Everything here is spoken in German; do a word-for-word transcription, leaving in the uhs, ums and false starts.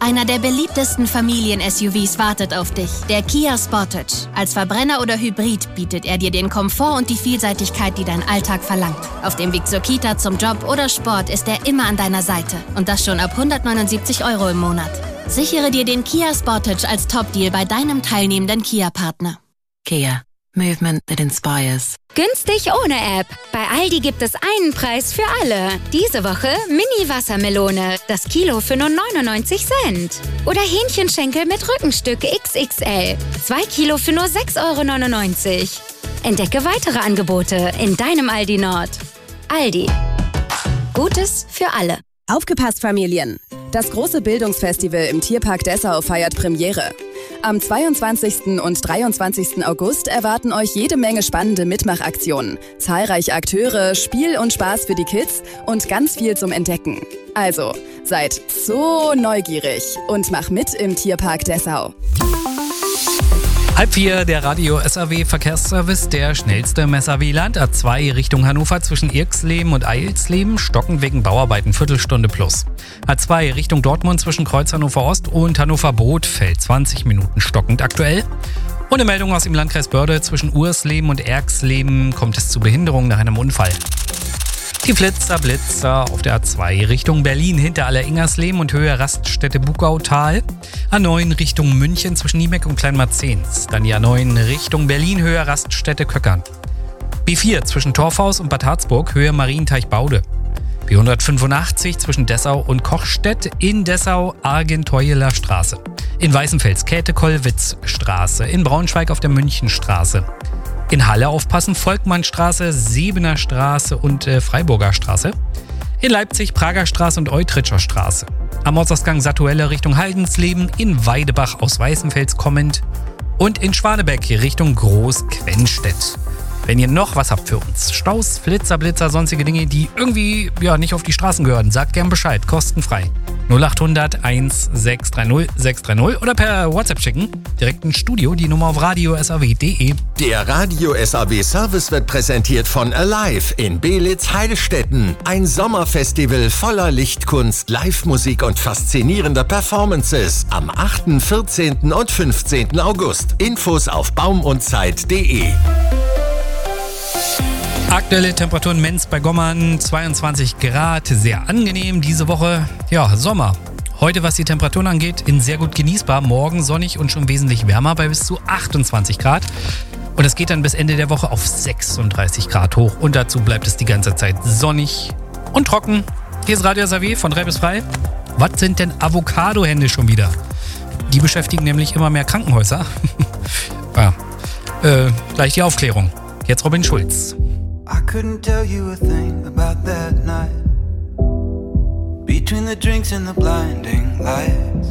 Einer der beliebtesten Familien-S U Vs wartet auf dich, der Kia Sportage. Als Verbrenner oder Hybrid bietet er dir den Komfort und die Vielseitigkeit, die dein Alltag verlangt. Auf dem Weg zur Kita, zum Job oder Sport ist er immer an deiner Seite. Und das schon ab hundertneunundsiebzig Euro im Monat. Sichere dir den Kia Sportage als Top-Deal bei deinem teilnehmenden Kia-Partner. Kia. Movement that inspires. Günstig ohne App. Bei Aldi gibt es einen Preis für alle. Diese Woche Mini-Wassermelone. Das Kilo für nur neunundneunzig Cent. Oder Hähnchenschenkel mit Rückenstück X X L. Zwei Kilo für nur sechs Euro neunundneunzig. Entdecke weitere Angebote in deinem Aldi Nord. Aldi. Gutes für alle. Aufgepasst, Familien! Das große Bildungsfestival im Tierpark Dessau feiert Premiere. Am zweiundzwanzigsten und dreiundzwanzigsten August erwarten euch jede Menge spannende Mitmachaktionen, zahlreiche Akteure, Spiel und Spaß für die Kids und ganz viel zum Entdecken. Also, seid so neugierig und mach mit im Tierpark Dessau. Halb vier, der Radio S A W Verkehrsservice, der schnellste im S A W-Land. A zwei Richtung Hannover zwischen Irksleben und Eilsleben, stockend wegen Bauarbeiten, Viertelstunde plus. A zwei Richtung Dortmund zwischen Kreuz Hannover Ost und Hannover Bothfeld, zwanzig Minuten stockend aktuell. Und eine Meldung aus dem Landkreis Börde zwischen Ursleben und Erksleben kommt es zu Behinderungen nach einem Unfall. Die Flitzer, Blitzer auf der A zwei Richtung Berlin hinter Alleringersleben und Höhe Raststätte Bugautal. A neun Richtung München zwischen Niemeck und Kleinmarzens. Dann die A neun Richtung Berlin, Höhe Raststätte Köckern. B vier zwischen Torfhaus und Bad Harzburg, Höhe Marienteich-Baude. B hundertfünfundachtzig zwischen Dessau und Kochstedt, in Dessau Argenteueler Straße. In Weißenfels Käthe-Kollwitz-Straße. In Braunschweig auf der Münchenstraße. In Halle aufpassen, Volkmannstraße, Sebener Straße und äh, Freiburger Straße. In Leipzig Prager Straße und Eutritscher Straße. Am Ortsausgang Satuelle Richtung Haldensleben, in Weidebach aus Weißenfels kommend und in Schwanebeck Richtung Groß-Quenstedt. Wenn ihr noch was habt für uns, Staus, Flitzer, Blitzer, sonstige Dinge, die irgendwie ja nicht auf die Straßen gehören, sagt gern Bescheid, kostenfrei. null achthundert eins sechs drei null sechs drei null oder per WhatsApp schicken. Direkt ins Studio, die Nummer auf radio s a w punkt d e. Der Radio S A W Service wird präsentiert von Alive in Beelitz-Heilstätten. Ein Sommerfestival voller Lichtkunst, Live-Musik und faszinierender Performances. Am achten, vierzehnten und fünfzehnten August. Infos auf baumundzeit punkt d e. Aktuelle Temperaturen Menz bei Gommern, zweiundzwanzig Grad, sehr angenehm diese Woche. Ja, Sommer. Heute, was die Temperaturen angeht, in sehr gut genießbar. Morgen sonnig und schon wesentlich wärmer bei bis zu achtundzwanzig Grad. Und es geht dann bis Ende der Woche auf sechsunddreißig Grad hoch. Und dazu bleibt es die ganze Zeit sonnig und trocken. Hier ist Radio S A W von drei bis frei. Was sind denn Avocado-Hände schon wieder? Die beschäftigen nämlich immer mehr Krankenhäuser. ja, äh, gleich die Aufklärung. Jetzt Robin Schulz. I couldn't tell you a thing about that night. Between the drinks and the blinding light,